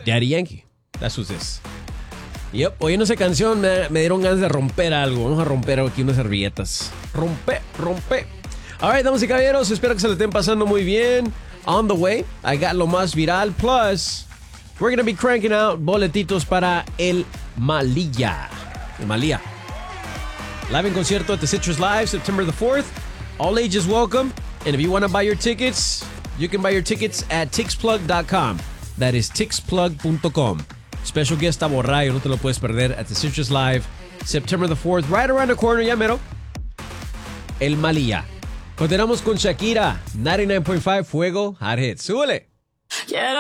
Daddy Yankee. That's who's this. Yep, oyendo esa canción me dieron ganas de romper algo. Vamos a romper aquí unas servilletas. Rompe. Alright, damas y caballeros, espero que se le estén pasando muy bien. On the way, I got lo más viral. Plus, we're gonna be cranking out boletitos para el Malilla. El Malía. Live en concierto at the Citrus Live, September the 4th. All ages welcome. And if you want to buy your tickets, you can buy your tickets at tixplug.com. That is tixplug.com. Special guest Tabo Rayo, no te lo puedes perder at the Citrus Live, September the 4th, right around the corner, ya mero. El Malilla. Continuamos con Shakira, 99.5 Fuego Hot Hits. ¡Súbele!